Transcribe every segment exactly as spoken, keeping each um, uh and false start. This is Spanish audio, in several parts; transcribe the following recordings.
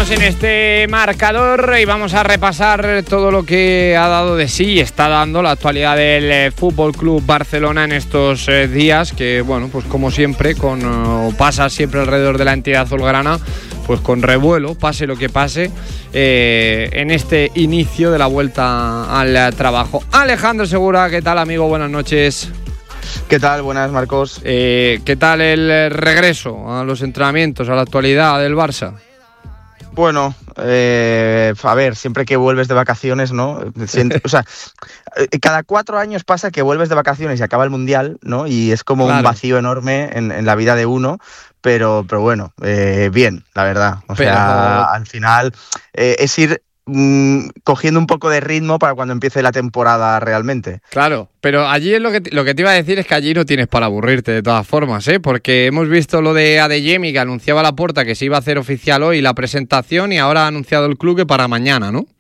Seguimos en este marcador y vamos a repasar todo lo que ha dado de sí y está dando la actualidad del eh, F C Barcelona en estos eh, días, que bueno, pues como siempre, con uh, pasa siempre alrededor de la entidad azulgrana, pues con revuelo, pase lo que pase, eh, en este inicio de la vuelta al trabajo. Alejandro Segura, ¿qué tal, amigo? Buenas noches. ¿Qué tal? Buenas, Marcos. Eh, ¿Qué tal el regreso a los entrenamientos, a la actualidad del Barça? Bueno, eh, a ver, siempre que vuelves de vacaciones, ¿no? O sea, cada cuatro años pasa que vuelves de vacaciones y acaba el Mundial, ¿no? Y es como claro. un vacío enorme en, en la vida de uno, pero, pero bueno, eh, bien, la verdad. O pero... sea, al final eh, es ir mmm, cogiendo un poco de ritmo para cuando empiece la temporada realmente. Claro, pero allí es lo que, lo que te iba a decir es que allí no tienes para aburrirte de todas formas, ¿eh? Porque hemos visto lo de Adeyemi, que anunciaba Laporta que se iba a hacer oficial hoy la presentación, y ahora ha anunciado el club que para mañana, ¿no?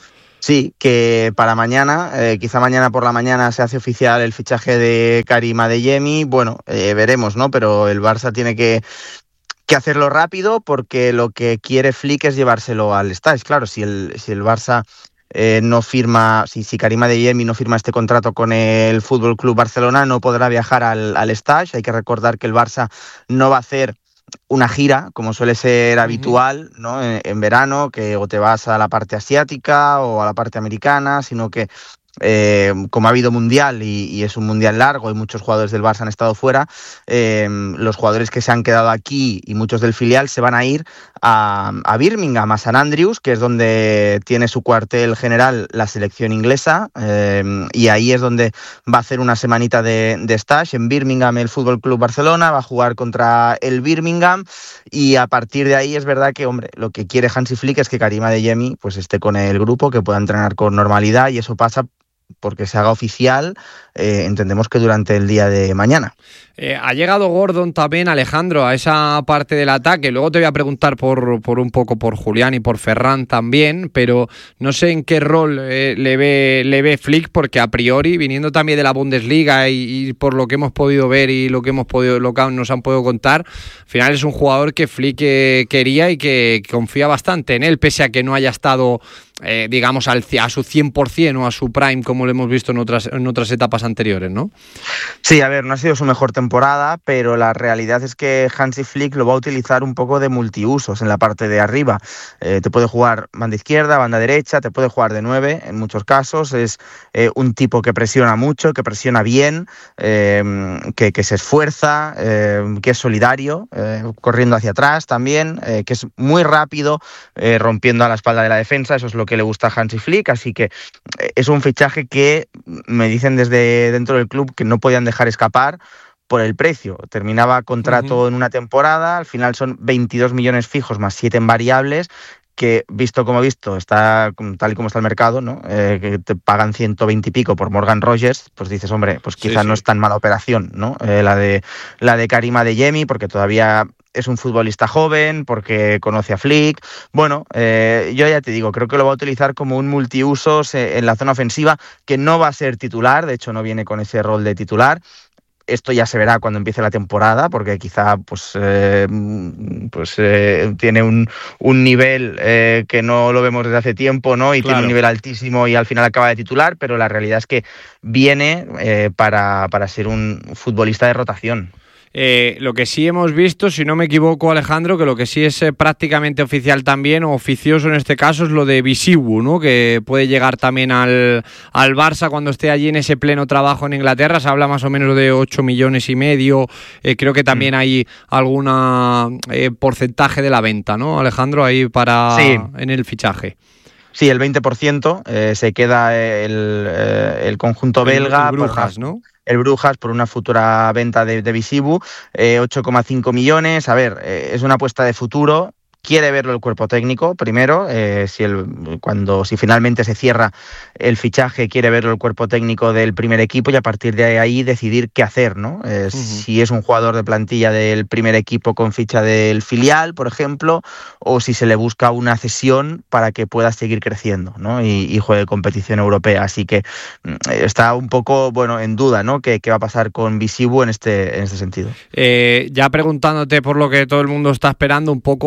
Sí, que para mañana, eh, quizá mañana por la mañana se hace oficial el fichaje de Karim Adeyemi. Bueno, eh, veremos, ¿no? Pero el Barça tiene que... que hacerlo rápido, porque lo que quiere Flick es llevárselo al Stade. Claro, si el, si el Barça eh, no firma, si, si Karim Adeyemi no firma este contrato con el F C Barcelona, no podrá viajar al, al Stade. Hay que recordar que el Barça no va a hacer una gira, como suele ser habitual, ¿no? En, en verano, que o te vas a la parte asiática o a la parte americana, sino que Eh, como ha habido mundial y, y es un mundial largo y muchos jugadores del Barça han estado fuera, eh, los jugadores que se han quedado aquí y muchos del filial se van a ir a, a Birmingham, a St Andrews, que es donde tiene su cuartel general la selección inglesa, eh, y ahí es donde va a hacer una semanita de, de stage. En Birmingham el F C Barcelona va a jugar contra el Birmingham, y a partir de ahí es verdad que, hombre, lo que quiere Hansi Flick es que Karim Adeyemi pues esté con el grupo, que pueda entrenar con normalidad, y eso pasa porque se haga oficial, eh, entendemos que durante el día de mañana. Eh, ha llegado Gordon también, Alejandro, a esa parte del ataque. Luego te voy a preguntar por, por un poco por Julián y por Ferran también, pero no sé en qué rol eh, le ve le ve Flick, porque a priori, viniendo también de la Bundesliga y, y por lo que hemos podido ver y lo que hemos podido, lo que nos han podido contar, al final es un jugador que Flick eh, quería y que, que confía bastante en él, pese a que no haya estado eh, digamos al, a su cien por ciento o a su prime, como lo hemos visto en otras, en otras etapas anteriores, ¿no? Sí, a ver, no ha sido su mejor temporada, pero la realidad es que Hansi Flick lo va a utilizar un poco de multiusos en la parte de arriba. Eh, te puede jugar banda izquierda, banda derecha, te puede jugar de nueve en muchos casos. Es eh, un tipo que presiona mucho, que presiona bien, eh, que, que se esfuerza, eh, que es solidario, eh, corriendo hacia atrás también, eh, que es muy rápido, eh, rompiendo a la espalda de la defensa. Eso es lo que le gusta a Hansi Flick, así que eh, es un fichaje que me dicen desde dentro del club que no podían dejar escapar por el precio. Terminaba contrato uh-huh. en una temporada, al final son veintidós millones fijos más siete en variables, que visto como visto, está tal y como está el mercado, ¿no? Eh, que te pagan ciento veinte y pico por Morgan Rogers, pues dices, hombre, pues quizás sí, no sí. es tan mala operación, ¿no? Eh, la de la de Karim Adeyemi, porque todavía es un futbolista joven, porque conoce a Flick. Bueno, eh, yo ya te digo, creo que lo va a utilizar como un multiusos en la zona ofensiva, que no va a ser titular, de hecho no viene con ese rol de titular. Esto ya se verá cuando empiece la temporada, porque quizá pues, eh, pues eh, tiene un, un nivel eh, que no lo vemos desde hace tiempo, ¿no? Y claro, tiene un nivel altísimo y al final acaba de titular, pero la realidad es que viene eh, para, para ser un futbolista de rotación. Eh, lo que sí hemos visto, si no me equivoco, Alejandro, que lo que sí es eh, prácticamente oficial también, o oficioso en este caso, es lo de Visibu, ¿no? Que puede llegar también al, al Barça cuando esté allí en ese pleno trabajo en Inglaterra. Se habla más o menos de ocho millones y medio. Eh, creo que también mm. hay alguna eh, porcentaje de la venta, ¿no, Alejandro? Ahí para sí. en el fichaje. Sí, el veinte por ciento eh, se queda el, eh, el conjunto belga. El Brujas, ¿no? El Brujas por una futura venta de, de Visibu, eh, ocho coma cinco millones. A ver, eh, es una apuesta de futuro. Quiere verlo el cuerpo técnico primero, eh, si el, cuando si finalmente se cierra el fichaje, quiere verlo el cuerpo técnico del primer equipo y a partir de ahí decidir qué hacer, ¿no? Eh, uh-huh. Si es un jugador de plantilla del primer equipo con ficha del filial, por ejemplo, o si se le busca una cesión para que pueda seguir creciendo, ¿no? Y, y juegue competición europea. Así que está un poco, bueno, en duda, ¿no? ¿Qué, qué va a pasar con Visibu en este, en este sentido? Eh, ya preguntándote por lo que todo el mundo está esperando, un poco, Julián,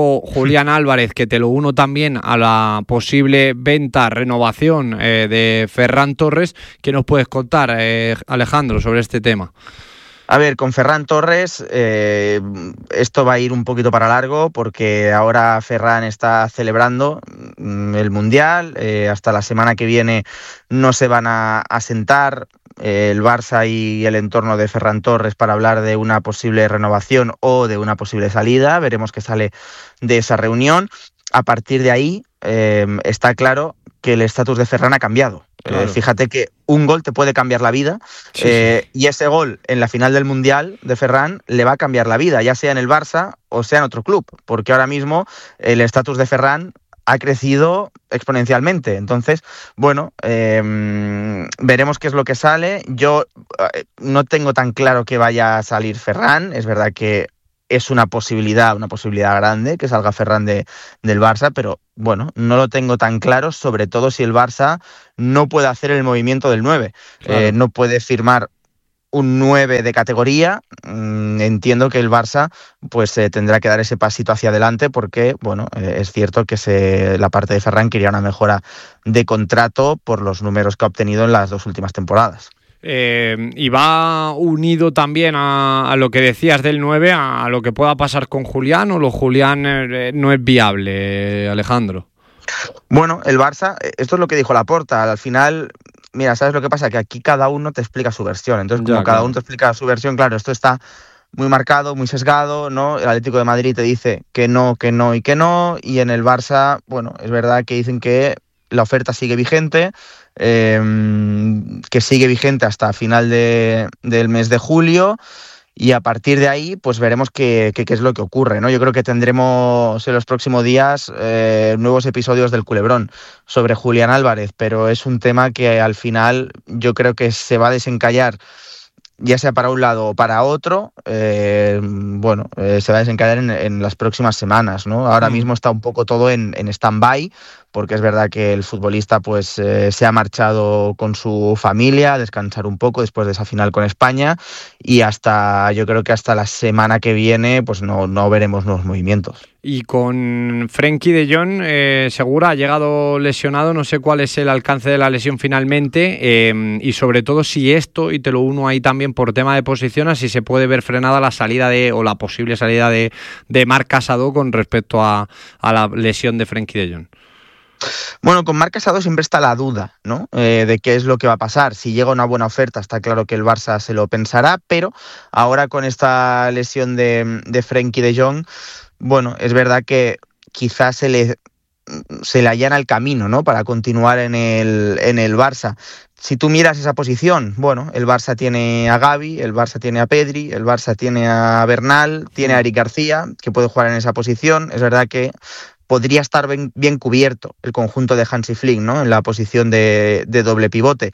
Julián Álvarez, que te lo uno también a la posible venta, renovación eh, de Ferran Torres. ¿Qué nos puedes contar, eh, Alejandro, sobre este tema? A ver, con Ferran Torres eh, esto va a ir un poquito para largo porque ahora Ferran está celebrando el Mundial, eh, hasta la semana que viene no se van a, a sentar eh, el Barça y el entorno de Ferran Torres para hablar de una posible renovación o de una posible salida. Veremos qué sale de esa reunión. A partir de ahí eh, está claro que el estatus de Ferran ha cambiado. Claro. Eh, fíjate que un gol te puede cambiar la vida, sí, eh, sí. y ese gol en la final del Mundial de Ferran le va a cambiar la vida, ya sea en el Barça o sea en otro club, porque ahora mismo el estatus de Ferran ha crecido exponencialmente. Entonces, bueno, eh, veremos qué es lo que sale. Yo eh, no tengo tan claro que vaya a salir Ferran, es verdad que es una posibilidad, una posibilidad grande que salga Ferran de, del Barça, pero bueno, no lo tengo tan claro, sobre todo si el Barça no puede hacer el movimiento del nueve. Claro. Eh, no puede firmar un nueve de categoría. Mm, entiendo que el Barça pues eh, tendrá que dar ese pasito hacia adelante porque, bueno, eh, es cierto que se, la parte de Ferran quería una mejora de contrato por los números que ha obtenido en las dos últimas temporadas. Eh, y va unido también a, a lo que decías del nueve, a, a lo que pueda pasar con Julián, o lo Julián eh, no es viable, eh, Alejandro. Bueno, el Barça, esto es lo que dijo Laporta, al final, mira, ¿sabes lo que pasa? Que aquí cada uno te explica su versión, entonces como ya, cada claro. uno te explica su versión, claro, esto está muy marcado, muy sesgado, ¿no? El Atlético de Madrid te dice que no, que no y que no, y en el Barça, bueno, es verdad que dicen que la oferta sigue vigente, eh, que sigue vigente hasta final de, del mes de julio, y a partir de ahí pues veremos qué, qué, qué es lo que ocurre, ¿no? Yo creo que tendremos en los próximos días eh, nuevos episodios del Culebrón sobre Julián Álvarez, pero es un tema que al final yo creo que se va a desencallar, ya sea para un lado o para otro, eh, bueno, eh, se va a desencallar en, en las próximas semanas, ¿no? Ahora mm. mismo está un poco todo en, en stand-by, porque es verdad que el futbolista pues eh, se ha marchado con su familia a descansar un poco después de esa final con España, y hasta, yo creo que hasta la semana que viene pues no, no veremos nuevos movimientos. Y con Frenkie de Jong, eh, Segura ha llegado lesionado, no sé cuál es el alcance de la lesión finalmente, eh, y sobre todo si esto, y te lo uno ahí también por tema de posición, así se puede ver frenada la salida de, o la posible salida de, de Marc Casado con respecto a, a la lesión de Frenkie de Jong. Bueno, con Marc Casado siempre está la duda, ¿no? Eh, de qué es lo que va a pasar. Si llega una buena oferta, está claro que el Barça se lo pensará, pero ahora con esta lesión de, de Frenkie de Jong, bueno, es verdad que quizás se le, se le allana el camino, ¿no? Para continuar en el, en el Barça. Si tú miras esa posición, bueno, el Barça tiene a Gavi, el Barça tiene a Pedri, el Barça tiene a Bernal, tiene a Eric García, que puede jugar en esa posición. Es verdad que podría estar bien, bien cubierto el conjunto de Hansi Flick, ¿no? En la posición de, de doble pivote.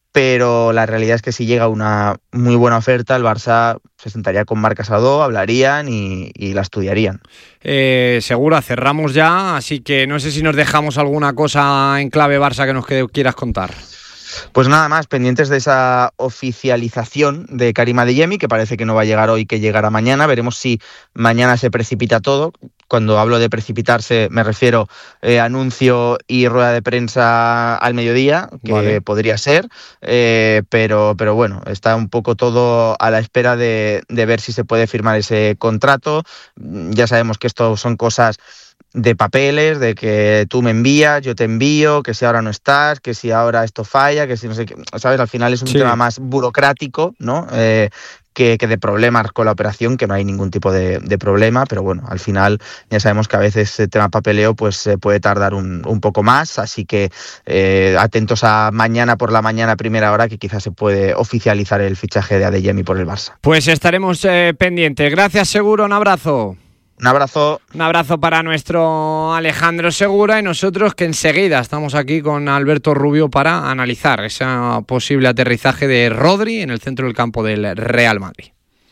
Pero la realidad es que si llega una muy buena oferta, el Barça se sentaría con Marc Casado, hablarían y, y la estudiarían. Eh, Segura, cerramos ya, así que no sé si nos dejamos alguna cosa en clave Barça que nos quieras contar. Pues nada más, pendientes de esa oficialización de Karim Adeyemi, que parece que no va a llegar hoy, que llegará mañana. Veremos si mañana se precipita todo. Cuando hablo de precipitarse me refiero eh, anuncio y rueda de prensa al mediodía, que vale. podría ser, eh, pero, pero bueno, está un poco todo a la espera de, de ver si se puede firmar ese contrato. Ya sabemos que esto son cosas de papeles, de que tú me envías, yo te envío, que si ahora no estás, que si ahora esto falla, que si no sé qué, ¿sabes? Al final es un sí. tema más burocrático, ¿no? Eh, que, que de problemas con la operación, que no hay ningún tipo de, de problema, pero bueno, al final ya sabemos que a veces el tema papeleo pues se puede tardar un, un poco más, así que eh, atentos a mañana por la mañana, primera hora, que quizás se puede oficializar el fichaje de Adeyemi por el Barça. Pues estaremos eh, pendientes. Gracias, Seguro, un abrazo. Un abrazo. Un abrazo para nuestro Alejandro Segura, y nosotros que enseguida estamos aquí con Alberto Rubio para analizar ese posible aterrizaje de Rodri en el centro del campo del Real Madrid.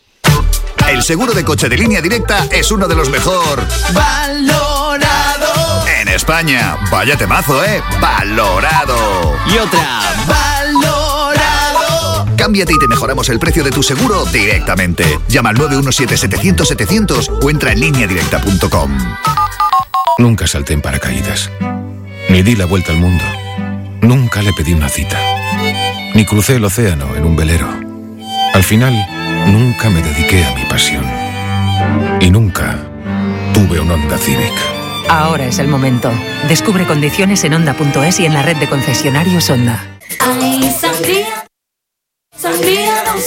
El seguro de coche de Línea Directa es uno de los mejor valorado en España. Vaya temazo, ¿eh? Valorado. Y otra, valorado. Cámbiate y te mejoramos el precio de tu seguro directamente. Llama al nueve uno siete, setecientos, setecientos o entra en línea directa punto com. Nunca salté en paracaídas. Ni di la vuelta al mundo. Nunca le pedí una cita. Ni crucé el océano en un velero. Al final, nunca me dediqué a mi pasión. Y nunca tuve un Honda Civic. Ahora es el momento. Descubre condiciones en Honda punto es y en la red de concesionarios Honda. Ay, sangría, sangría, don